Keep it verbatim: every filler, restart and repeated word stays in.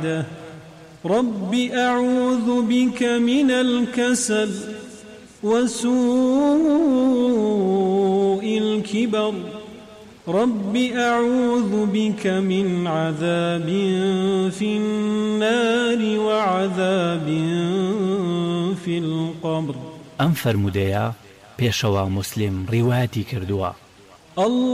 رب أعوذ بك من الكسل وسوء الكبر رب أعوذ بك من عذاب في النار وعذاب في القبر. ئەم فەرموودەیە پێشەوە موسلیم ڕیواەتی کردووە.